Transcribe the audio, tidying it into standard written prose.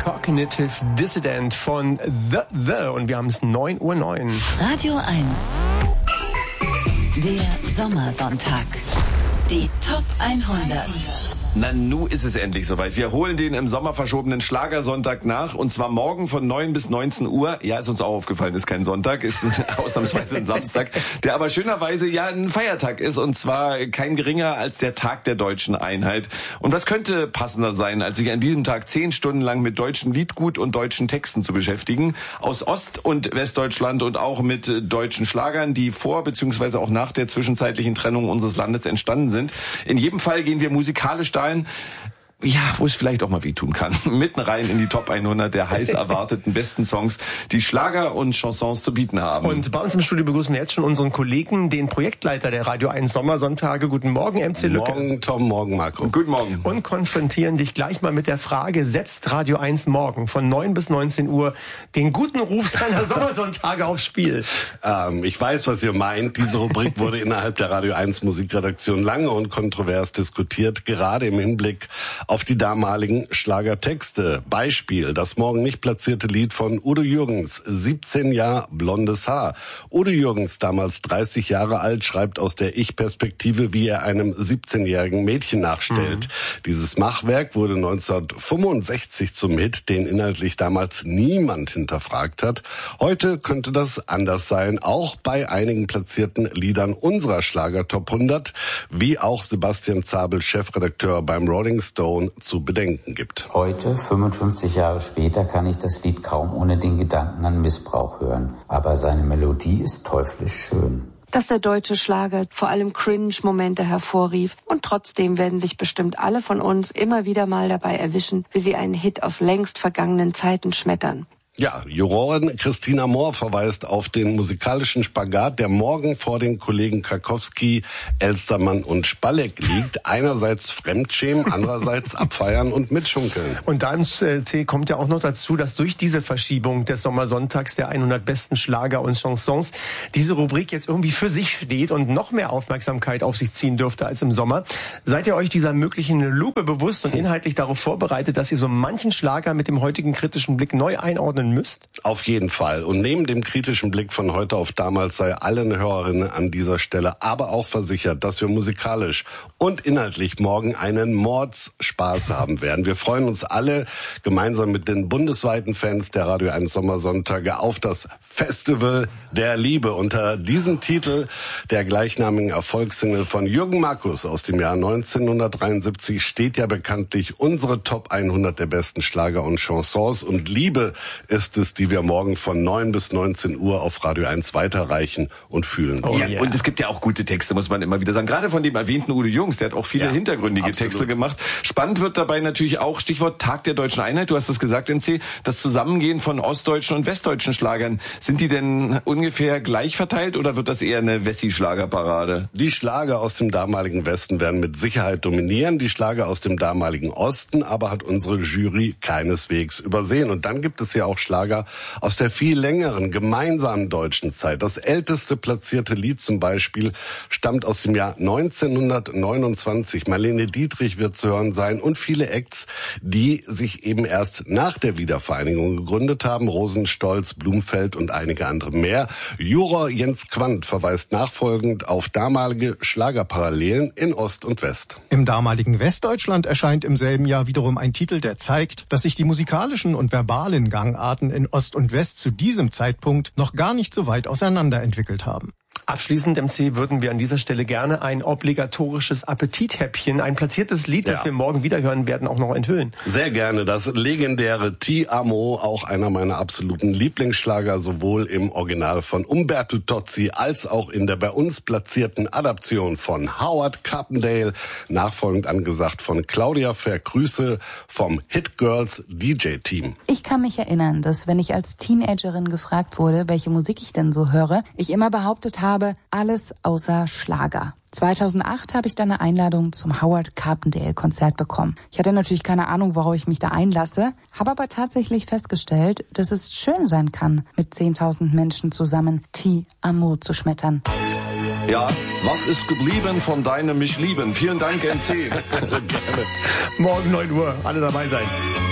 Cognitive Dissident von The. Und wir haben es 9:09 Uhr. Radio 1. Der Sommersonntag. Die Top 100. Na, nu ist es endlich soweit. Wir holen den im Sommer verschobenen Schlagersonntag nach, und zwar morgen von 9 bis 19 Uhr. Ja, ist uns auch aufgefallen, ist kein Sonntag, ist ausnahmsweise ein Samstag, der aber schönerweise ja ein Feiertag ist, und zwar kein geringer als der Tag der deutschen Einheit. Und was könnte passender sein, als sich an diesem Tag 10 Stunden lang mit deutschem Liedgut und deutschen Texten zu beschäftigen, aus Ost- und Westdeutschland und auch mit deutschen Schlagern, die vor bzw. auch nach der zwischenzeitlichen Trennung unseres Landes entstanden sind. In jedem Fall gehen wir musikalisch ja, wo es vielleicht auch mal wehtun kann. Mitten rein in die Top 100 der heiß erwarteten besten Songs, die Schlager und Chansons zu bieten haben. Und bei uns im Studio begrüßen wir jetzt schon unseren Kollegen, den Projektleiter der Radio 1 Sommersonntage. Guten Morgen, MC Lücke. Morgen, Tom, morgen, Marco. Guten Morgen. Und konfrontieren dich gleich mal mit der Frage, setzt Radio 1 morgen von 9 bis 19 Uhr den guten Ruf seiner Sommersonntage aufs Spiel? Ich weiß, was ihr meint. Diese Rubrik wurde innerhalb der Radio 1 Musikredaktion lange und kontrovers diskutiert, gerade im Hinblick auf die damaligen Schlagertexte. Beispiel, das morgen nicht platzierte Lied von Udo Jürgens, 17 Jahre blondes Haar. Udo Jürgens, damals 30 Jahre alt, schreibt aus der Ich-Perspektive, wie er einem 17-jährigen Mädchen nachstellt. Dieses Machwerk wurde 1965 zum Hit, den inhaltlich damals niemand hinterfragt hat. Heute könnte das anders sein, auch bei einigen platzierten Liedern unserer Schlager-Top 100, wie auch Sebastian Zabel, Chefredakteur beim Rolling Stone, zu bedenken gibt. Heute, 55 Jahre später, kann ich das Lied kaum ohne den Gedanken an Missbrauch hören. Aber seine Melodie ist teuflisch schön. Dass der deutsche Schlager vor allem Cringe-Momente hervorrief. Und trotzdem werden sich bestimmt alle von uns immer wieder mal dabei erwischen, wie sie einen Hit aus längst vergangenen Zeiten schmettern. Ja, Jurorin Christina Mohr verweist auf den musikalischen Spagat, der morgen vor den Kollegen Krakowski, Elstermann und Spalleck liegt. Einerseits Fremdschämen, andererseits abfeiern und mitschunkeln. Und da im C kommt ja auch noch dazu, dass durch diese Verschiebung des Sommersonntags der 100 besten Schlager und Chansons diese Rubrik jetzt irgendwie für sich steht und noch mehr Aufmerksamkeit auf sich ziehen dürfte als im Sommer. Seid ihr euch dieser möglichen Lupe bewusst und inhaltlich darauf vorbereitet, dass ihr so manchen Schlager mit dem heutigen kritischen Blick neu einordnen müsst? Auf jeden Fall. Und neben dem kritischen Blick von heute auf damals sei allen Hörerinnen an dieser Stelle aber auch versichert, dass wir musikalisch und inhaltlich morgen einen Mordsspaß haben werden. Wir freuen uns alle gemeinsam mit den bundesweiten Fans der Radio 1 Sommersonntage auf das Festival der Liebe. Unter diesem Titel der gleichnamigen Erfolgssingle von Jürgen Markus aus dem Jahr 1973 steht ja bekanntlich unsere Top 100 der besten Schlager und Chansons, und Liebe ist es, die wir morgen von 9 bis 19 Uhr auf Radio 1 weiterreichen und fühlen wollen. Ja, yeah. Und es gibt ja auch gute Texte, muss man immer wieder sagen. Gerade von dem erwähnten Udo Jürgens, der hat auch viele hintergründige Texte gemacht. Spannend wird dabei natürlich auch, Stichwort Tag der deutschen Einheit, du hast es gesagt, MC, das Zusammengehen von ostdeutschen und westdeutschen Schlagern. Sind die denn ungefähr gleich verteilt oder wird das eher eine Wessi-Schlagerparade? Die Schlager aus dem damaligen Westen werden mit Sicherheit dominieren, die Schlager aus dem damaligen Osten aber hat unsere Jury keineswegs übersehen. Und dann gibt es ja auch Schlager aus der viel längeren gemeinsamen deutschen Zeit. Das älteste platzierte Lied zum Beispiel stammt aus dem Jahr 1929. Marlene Dietrich wird zu hören sein und viele Acts, die sich eben erst nach der Wiedervereinigung gegründet haben. Rosenstolz, Blumfeld und einige andere mehr. Juror Jens Quandt verweist nachfolgend auf damalige Schlagerparallelen in Ost und West. Im damaligen Westdeutschland erscheint im selben Jahr wiederum ein Titel, der zeigt, dass sich die musikalischen und verbalen Gangarten in Ost und West zu diesem Zeitpunkt noch gar nicht so weit auseinander entwickelt haben. Abschließend, MC, würden wir an dieser Stelle gerne ein obligatorisches Appetithäppchen, ein platziertes Lied, das wir morgen wieder hören werden, auch noch enthüllen. Sehr gerne. Das legendäre Ti Amo, auch einer meiner absoluten Lieblingsschlager, sowohl im Original von Umberto Tozzi als auch in der bei uns platzierten Adaption von Howard Carpendale, nachfolgend angesagt von Claudia Vergrüße vom Hit Girls DJ-Team. Ich kann mich erinnern, dass wenn ich als Teenagerin gefragt wurde, welche Musik ich denn so höre, ich immer behauptet habe, alles außer Schlager. 2008 habe ich dann eine Einladung zum Howard Carpendale Konzert bekommen. Ich hatte natürlich keine Ahnung, worauf ich mich da einlasse, habe aber tatsächlich festgestellt, dass es schön sein kann, mit 10.000 Menschen zusammen Ti Amo zu schmettern. Ja, was ist geblieben von deinem Mich lieben? Vielen Dank, MC. Morgen 9 Uhr, alle dabei sein.